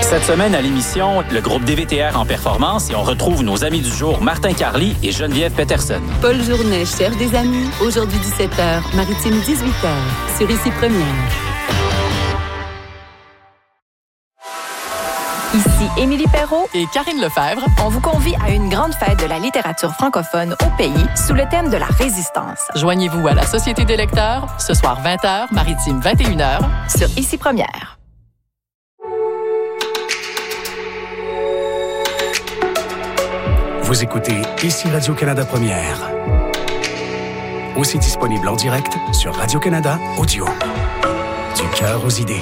Cette semaine à l'émission, le groupe DVTR en performance et on retrouve nos amis du jour Martin Carly et Geneviève Peterson. Paul Journet cherche des amis. Aujourd'hui 17h, Maritime 18h, sur Ici Première. Ici Émilie Perrault et Karine Lefebvre. On vous convie à une grande fête de la littérature francophone au pays sous le thème de la résistance. Joignez-vous à la Société des lecteurs ce soir 20h, Maritime 21h, sur Ici Première. Vous écoutez Ici Radio-Canada Première. Aussi disponible en direct sur Radio-Canada Audio. Du cœur aux idées.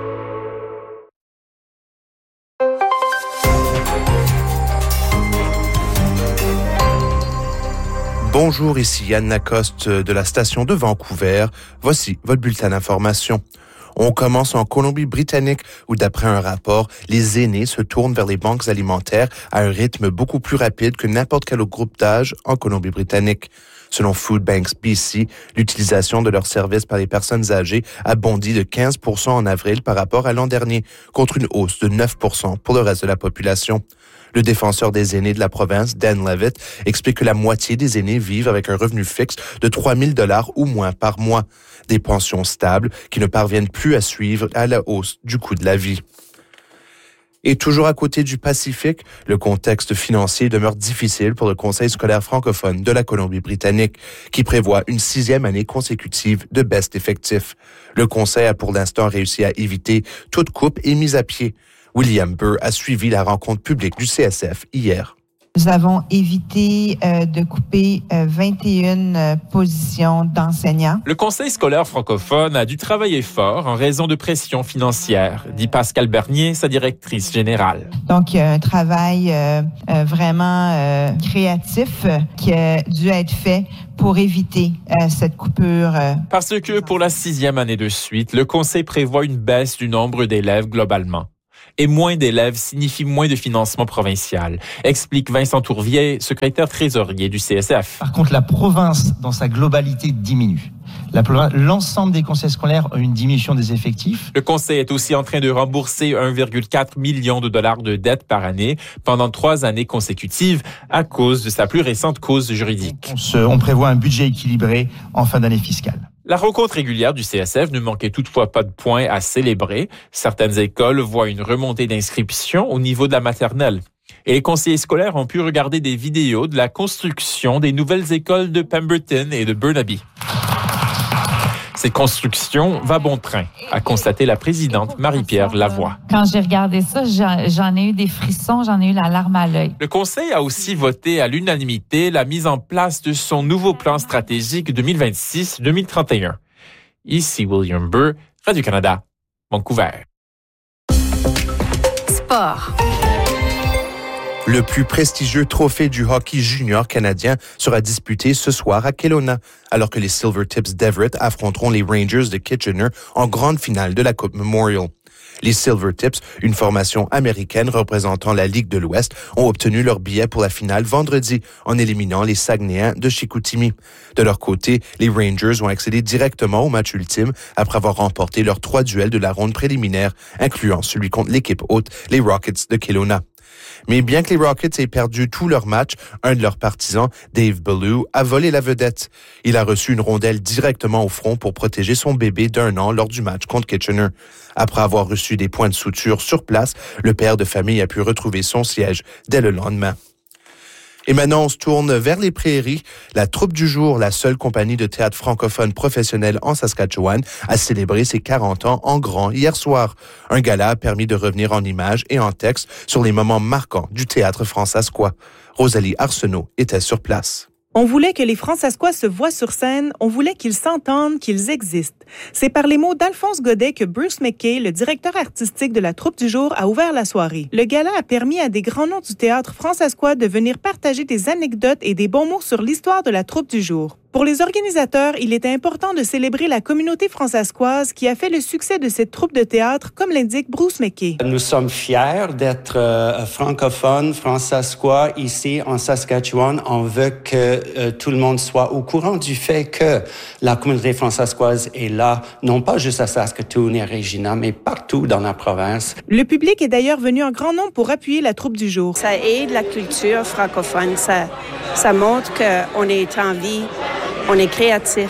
Bonjour, ici Yann Lacoste de la station de Vancouver. Voici votre bulletin d'information. On commence en Colombie-Britannique où, d'après un rapport, les aînés se tournent vers les banques alimentaires à un rythme beaucoup plus rapide que n'importe quel autre groupe d'âge en Colombie-Britannique. Selon Food Banks BC, l'utilisation de leurs services par les personnes âgées a bondi de 15% en avril par rapport à l'an dernier, contre une hausse de 9% pour le reste de la population. Le défenseur des aînés de la province, Dan Levitt, explique que la moitié des aînés vivent avec un revenu fixe de 3 000 $ ou moins par mois. Des pensions stables qui ne parviennent plus à suivre à la hausse du coût de la vie. Et toujours à côté du Pacifique, le contexte financier demeure difficile pour le Conseil scolaire francophone de la Colombie-Britannique, qui prévoit une 6e année consécutive de baisse d'effectifs. Le Conseil a pour l'instant réussi à éviter toute coupe et mise à pied. William Burr a suivi la rencontre publique du CSF hier. Nous avons évité de couper 21 positions d'enseignants. Le Conseil scolaire francophone a dû travailler fort en raison de pression financière, dit Pascal Bernier, sa directrice générale. Donc, il y a un travail vraiment créatif qui a dû être fait pour éviter cette coupure. Parce que pour la 6e année de suite, le Conseil prévoit une baisse du nombre d'élèves globalement. Et moins d'élèves signifie moins de financement provincial, explique Vincent Tourvier, secrétaire trésorier du CSF. Par contre, la province, dans sa globalité, diminue. L'ensemble des conseils scolaires ont une diminution des effectifs. Le conseil est aussi en train de rembourser 1,4 million de dollars de dettes par année pendant 3 années consécutives à cause de sa plus récente cause juridique. On prévoit un budget équilibré en fin d'année fiscale. La rencontre régulière du CSF ne manquait toutefois pas de points à célébrer. Certaines écoles voient une remontée d'inscription au niveau de la maternelle. Et les conseillers scolaires ont pu regarder des vidéos de la construction des nouvelles écoles de Pemberton et de Burnaby. Cette construction va bon train, a constaté la présidente Marie-Pierre Lavoie. Quand j'ai regardé ça, j'en ai eu des frissons, j'en ai eu la larme à l'œil. Le Conseil a aussi voté à l'unanimité la mise en place de son nouveau plan stratégique 2026-2031. Ici William Burr, Radio-Canada, Vancouver. Sport. Le plus prestigieux trophée du hockey junior canadien sera disputé ce soir à Kelowna, alors que les Silvertips d'Everett affronteront les Rangers de Kitchener en grande finale de la Coupe Memorial. Les Silvertips, une formation américaine représentant la Ligue de l'Ouest, ont obtenu leur billet pour la finale vendredi en éliminant les Saguenayens de Chicoutimi. De leur côté, les Rangers ont accédé directement au match ultime après avoir remporté leurs 3 duels de la ronde préliminaire, incluant celui contre l'équipe hôte, les Rockets de Kelowna. Mais bien que les Rockets aient perdu tous leurs matchs, un de leurs partisans, Dave Ballou, a volé la vedette. Il a reçu une rondelle directement au front pour protéger son bébé d'1 an lors du match contre Kitchener. Après avoir reçu des points de suture sur place, le père de famille a pu retrouver son siège dès le lendemain. Et maintenant, on se tourne vers les prairies. La troupe du jour, la seule compagnie de théâtre francophone professionnelle en Saskatchewan, a célébré ses 40 ans en grand hier soir. Un gala a permis de revenir en images et en texte sur les moments marquants du théâtre fransaskois. Rosalie Arsenault était sur place. On voulait que les Fransaskois se voient sur scène, on voulait qu'ils s'entendent, qu'ils existent. C'est par les mots d'Alphonse Godet que Bruce McKay, le directeur artistique de la troupe du jour, a ouvert la soirée. Le gala a permis à des grands noms du théâtre fransaskois de venir partager des anecdotes et des bons mots sur l'histoire de la troupe du jour. Pour les organisateurs, il était important de célébrer la communauté fransaskoise qui a fait le succès de cette troupe de théâtre, comme l'indique Bruce McKay. Nous sommes fiers d'être francophones, fransaskois ici en Saskatchewan. On veut que tout le monde soit au courant du fait que la communauté fransaskoise est là, non pas juste à Saskatoon et à Regina, mais partout dans la province. Le public est d'ailleurs venu en grand nombre pour appuyer la troupe du jour. Ça aide la culture francophone, ça montre qu'on est en vie. On est créatif,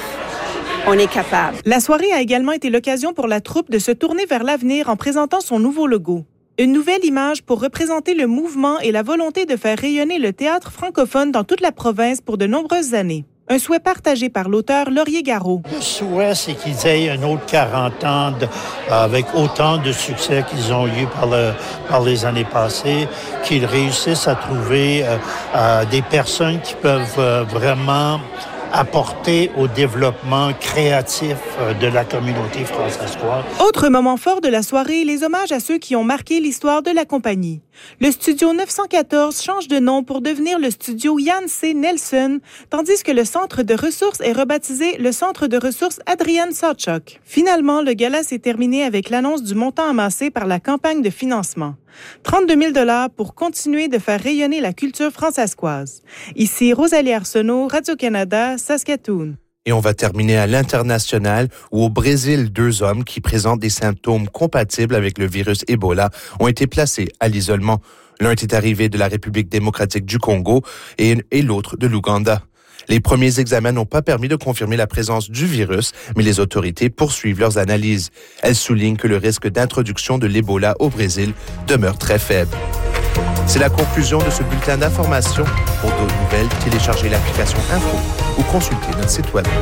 on est capable. La soirée a également été l'occasion pour la troupe de se tourner vers l'avenir en présentant son nouveau logo. Une nouvelle image pour représenter le mouvement et la volonté de faire rayonner le théâtre francophone dans toute la province pour de nombreuses années. Un souhait partagé par l'auteur Laurier Garot. Le souhait, c'est qu'ils aient un autre 40 ans avec autant de succès qu'ils ont eu par les années passées, qu'ils réussissent à trouver des personnes qui peuvent vraiment apporter au développement créatif de la communauté fransaskoise. Autre moment fort de la soirée, les hommages à ceux qui ont marqué l'histoire de la compagnie. Le studio 914 change de nom pour devenir le studio Jan C. Nelson, tandis que le centre de ressources est rebaptisé le centre de ressources Adrian Sawchuk. Finalement, le gala s'est terminé avec l'annonce du montant amassé par la campagne de financement. 32 000 $ pour continuer de faire rayonner la culture fransaskoise. Ici Rosalie Arsenault, Radio-Canada, Saskatoon. Et on va terminer à l'international où au Brésil, 2 hommes qui présentent des symptômes compatibles avec le virus Ebola ont été placés à l'isolement. L'un est arrivé de la République démocratique du Congo et l'autre de l'Ouganda. Les premiers examens n'ont pas permis de confirmer la présence du virus, mais les autorités poursuivent leurs analyses. Elles soulignent que le risque d'introduction de l'Ebola au Brésil demeure très faible. C'est la conclusion de ce bulletin d'information. Pour d'autres nouvelles, téléchargez l'application Info ou consultez notre site web.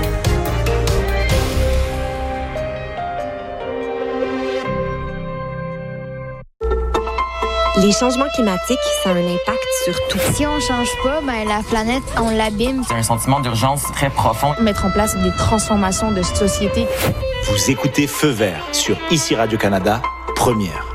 Les changements climatiques, ça a un impact sur tout. Si on ne change pas, la planète, on l'abîme. C'est un sentiment d'urgence très profond. Mettre en place des transformations de société. Vous écoutez Feu vert sur ICI Radio-Canada, première.